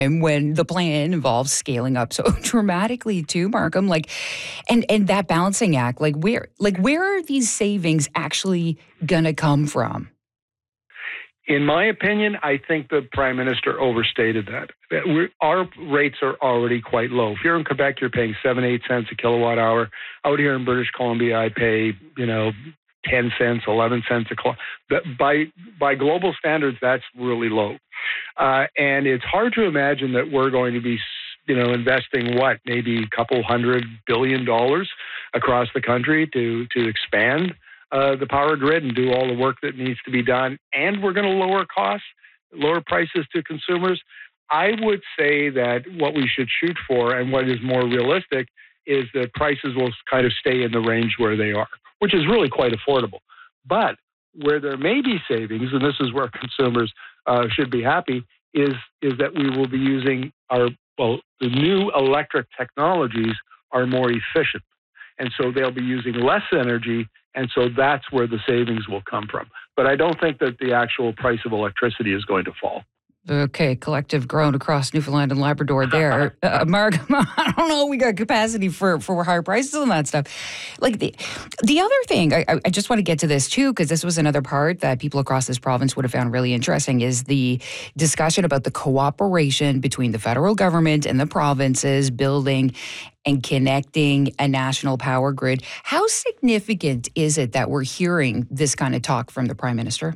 when the plan involves scaling up so dramatically too, Markham. And that balancing act, where are these savings actually gonna come from? In my opinion, I think the Prime Minister overstated that. Our rates are already quite low. If you're in Quebec, you're paying 7-8 cents a kilowatt hour. Out here in British Columbia, I pay 10 cents, 11 cents a kilowatt. By global standards, that's really low. And it's hard to imagine that we're going to be investing maybe a couple $100 billion across the country to expand the power grid and do all the work that needs to be done, and we're going to lower costs, lower prices to consumers. I would say that what we should shoot for, and what is more realistic, is that prices will kind of stay in the range where they are, which is really quite affordable. But where there may be savings, and this is where consumers should be happy, is that we will be using the new electric technologies are more efficient. And so they'll be using less energy, and so that's where the savings will come from. But I don't think that the actual price of electricity is going to fall. Okay, collective groan across Newfoundland and Labrador there. Mark, I don't know, we got capacity for higher prices and that stuff. The other thing, I just want to get to this too, because this was another part that people across this province would have found really interesting, is the discussion about the cooperation between the federal government and the provinces building and connecting a national power grid. How significant is it that we're hearing this kind of talk from the Prime Minister?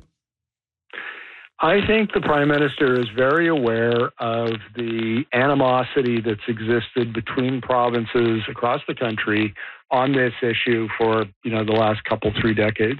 I think the Prime Minister is very aware of the animosity that's existed between provinces across the country on this issue for, the last 3 decades.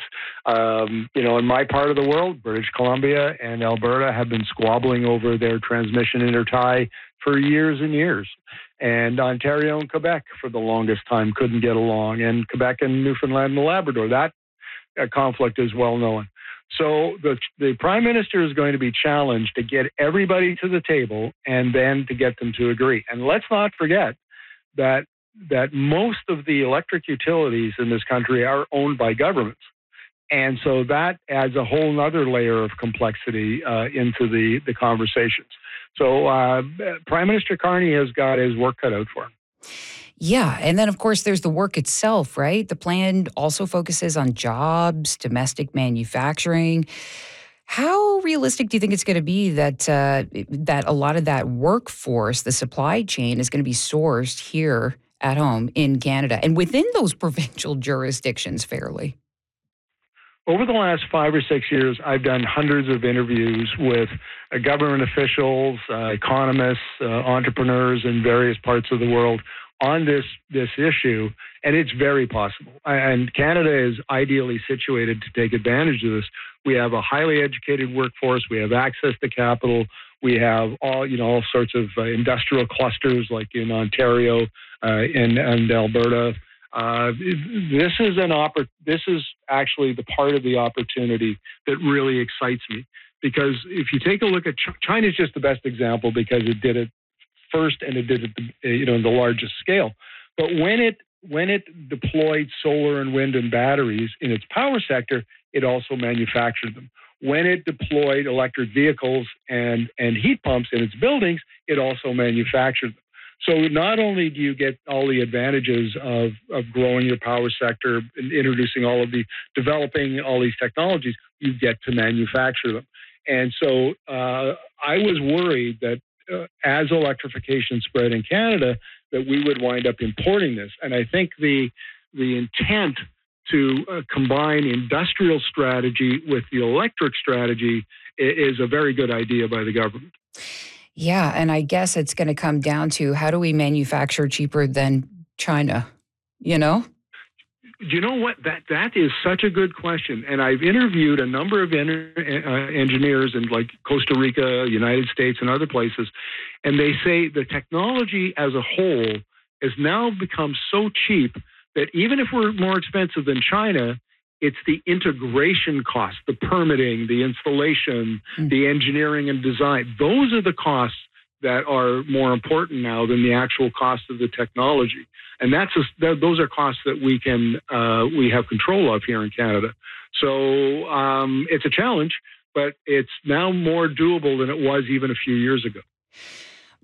In my part of the world, British Columbia and Alberta have been squabbling over their transmission intertie for years and years. And Ontario and Quebec, for the longest time, couldn't get along. And Quebec and Newfoundland and Labrador, that conflict is well known. So the Prime Minister is going to be challenged to get everybody to the table and then to get them to agree. And let's not forget that most of the electric utilities in this country are owned by governments. And so that adds a whole other layer of complexity into the conversations. So Prime Minister Carney has got his work cut out for him. Yeah. And then, of course, there's the work itself, right? The plan also focuses on jobs, domestic manufacturing. How realistic do you think it's going to be that a lot of that workforce, the supply chain, is going to be sourced here at home in Canada and within those provincial jurisdictions fairly? Over the last 5 or 6 years, I've done hundreds of interviews with government officials, economists, entrepreneurs in various parts of the world on this issue, and it's very possible. And Canada is ideally situated to take advantage of this. We have a highly educated workforce. We have access to capital. We have all sorts of industrial clusters like in Ontario and Alberta. This is actually the part of the opportunity that really excites me, because if you take a look at China, is just the best example because it did it first and it did it in the largest scale. But when it deployed solar and wind and batteries in its power sector, it also manufactured them. When it deployed electric vehicles and heat pumps in its buildings, it also manufactured them. So not only do you get all the advantages of growing your power sector and developing all these technologies, you get to manufacture them. And so I was worried that as electrification spread in Canada, that we would wind up importing this. And I think the intent to combine industrial strategy with the electric strategy is a very good idea by the government. Yeah, and I guess it's going to come down to how do we manufacture cheaper than China, You know what? That is such a good question. And I've interviewed a number of engineers in like Costa Rica, United States, and other places. And they say the technology as a whole has now become so cheap that even if we're more expensive than China, it's the integration costs, the permitting, the installation, the engineering and design. Those are the costs that are more important now than the actual cost of the technology. And those are costs that we have control of here in Canada. So it's a challenge, but it's now more doable than it was even a few years ago.